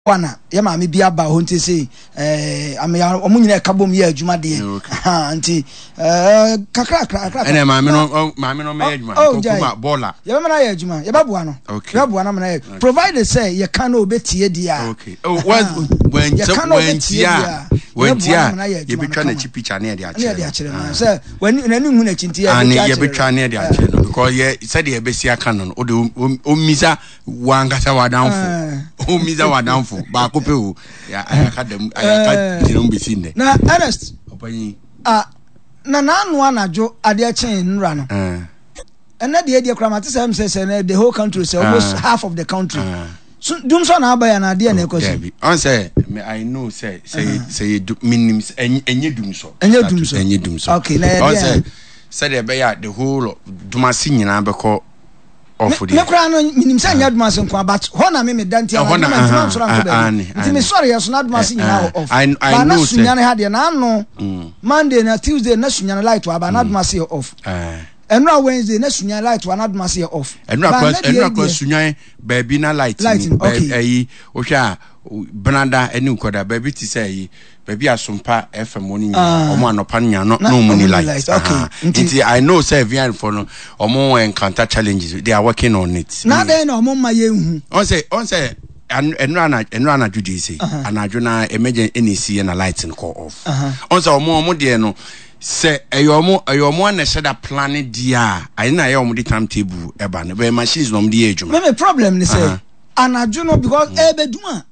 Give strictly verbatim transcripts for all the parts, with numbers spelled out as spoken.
wana ya ma me bia ba ho nti sei eh am ya omo nyina kabom ya adwuma de ha nti eh kakra kakra ene ma me no ma me no me adwuma ko kuma bola ya be na ya adwuma ya baboa no ya baboa na me na provided say ya kan obetie dia okay oh when when when tia when tia ye betwa na chi picture na dia akere na say when na ni hu na chinti ya ani ye betwa na dia akere no because ye said ye be sia kan no o de o misa wangasa wadanfo o misa wadanfo ba ko pe o ya aka dem aka dinu be sinde na Ernest opani ah na na anu anajo ade a chen nra no eh na de de kramate say say the whole country say almost half of the country so dum so na abaya na de na ekosi on say I know say say say minim enye dum so enye dum so enye dum so okay na on say say the be ya the whole dumasi nyina be ko off me kra no minim say nya dumasi nko but ho na me me danti na ma so ran so be nti me sorry yes na dumasi nyina off I I know say na ha de na no Monday na Tuesday na sunya light wa ba na dumasi off eh enra Wednesday na sunya light wa na dumasi off enra kwa enra kwa sunya baby na light eh o hwa Banada eni ukoda baby ti say baby asumpa F M oni omo anopa nya no no money light okay nti I know say vian for no omo encounter challenges they are working on it na dey na omo ma ye hu on say on say enra na enra na jude say anadwo na emergency N C na light no call off on say omo omo de no say eyomo eyomo na sheda plan dia ayi na ye omo di timetable e ba no be machines no omo di adwuma me problem ni say anadwo no because e beduma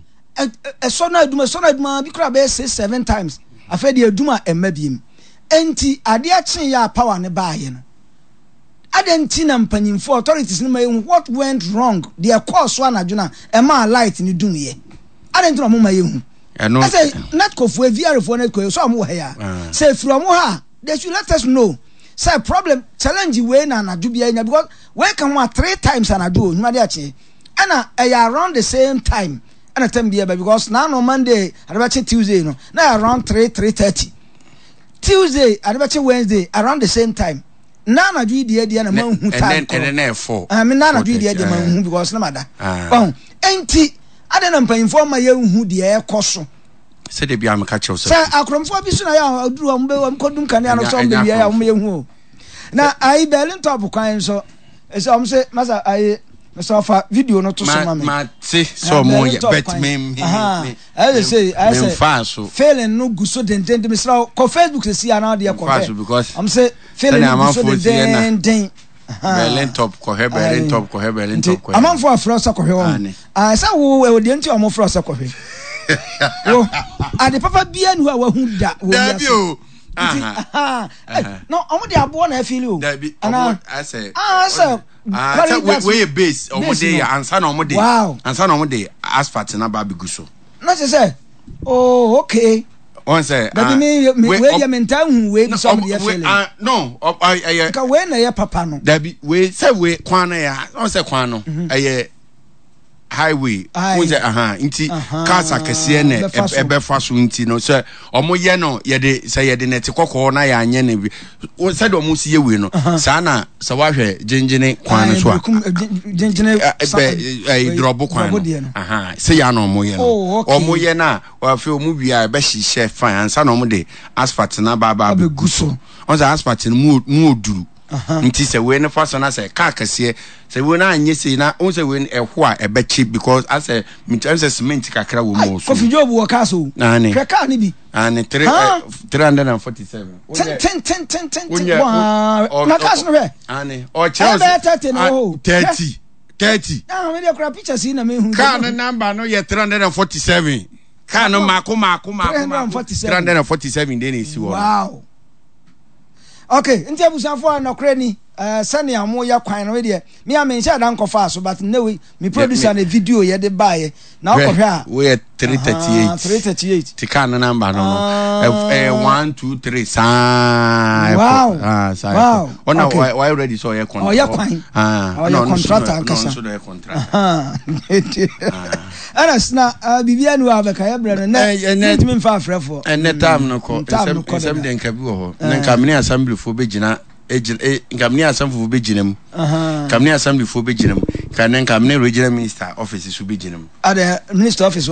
e so na eduma so na eduma bi kra be six seven times afa de eduma emma biem enti ade a chen ya power ne ba ye no adenti na mpanyimfo authorities no may what went wrong their course so anadwo na e ma light ni dum ye adenti no mo ma ye hu I say net ko fu V R for net ko so mo ha ya say from ha they should let us know say problem challenge we na anadwo bia nya because we can one three times anadwo nyuma de a che ana around the same time ana time bia because now no Monday about Tuesday no na around three three thirty Tuesday about Wednesday around the same time na na dwi dia dia na man hu time and then and four I mean na na dwi dia dia man hu because na mada bon enti ade na mpanyimfo ma ye hu dia e koso se de bia me ka chew so say akromfo bi so na ya aduru am be am kodum kan ya no so be bia ya am ye hu na ai Berlin top kwan so e so am say masa ai so fa video no to so ma me ma ti so mo ye bet me me I say I say faso failing no guso den den me sra ko Facebook se sia na de ko faso because am say failing no guso den den Berlin top ko he Berlin top ko he Berlin top ko am for afrosa ko he wo ah say wo e de nti am for afrosa ko he wo ade papa bia nu a wa hu da wo ya ah no omo de abo na afili o ana I say ah say ah we base omo de ansa na omo de ansa na omo de asphalt na ba biguso na say oh okay on say but me we ya mental hu we so me afili no I ka we na ya papa no da bi we say we kwan na ya on say kwan no eh highway wonse aha nti cars akese na ebe fa so nti no so omo ye no ye de say ye de net kokko na ya anye ne bi se de omo si ye we no sa na sa wa hwe jinjine kwan so a jinjine eh drobo kwan aha se ya no omo ye no omo ye na wa fe omo bia be hihye fan ansa na omo de asphalt na ba ba be guso on say asphalt mu mu oduru nti se we ne fa so na say car kase se we na anye sei na on se we ehwo a ebe cheap because as a meter say cement kakra wo mo so Kofi Job wo ka so kra car ni bi and three hundred forty-seven ten ten ten ten ten wow na ka so no be ani o Chelsea thirty thirty ah me dey kra pictures na me hu car number no ye three hundred forty-seven car no mako mako mako three hundred forty-seven dey na si wo wow okay nti abusafo anokre ni eh sane amo ya kwan no de me am ncha dan kofa so but no we me producer na video ye de buy na okohwe a we three thirty-eight three thirty-eight tika na number no eh one two three sa wow ah sa wow ona why already so ye contract oh ya kwan ah no contractor akasa no so dey contract ah ana sna bibia nu abeka ya bre no na net me fa frefo and net time no ko sem dem ka bi wo ho nka me assembly fo be gina e nkamne assemble be ginam aha kamne assembly fo be ginam kan nkamne regional minister office so be ginam at the minister office